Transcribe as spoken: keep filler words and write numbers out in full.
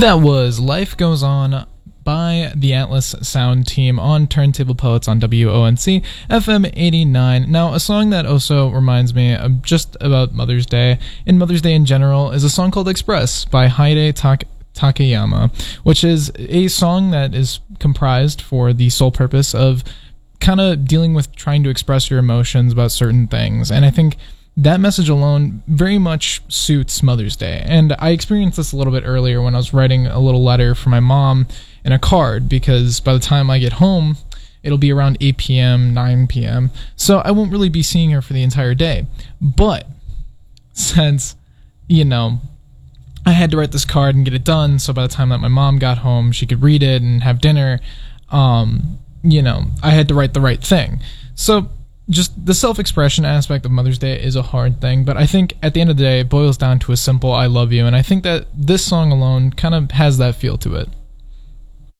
That was Life Goes On by the Atlas Sound Team on Turntable Poets on W O N C F M eighty-nine. Now, a song that also reminds me of just about Mother's Day, and Mother's Day in general, is a song called Express by Haide Tak- Takayama, which is a song that is comprised for the sole purpose of kind of dealing with trying to express your emotions about certain things. And I think that message alone very much suits Mother's Day. And I experienced this a little bit earlier when I was writing a little letter for my mom in a card, because by the time I get home, it'll be around eight p.m., nine p.m., so I won't really be seeing her for the entire day. But since, you know, I had to write this card and get it done, so by the time that my mom got home, she could read it and have dinner, um, you know, I had to write the right thing. So just the self-expression aspect of Mother's Day is a hard thing, but I think at the end of the day, it boils down to a simple I love you, and I think that this song alone kind of has that feel to it.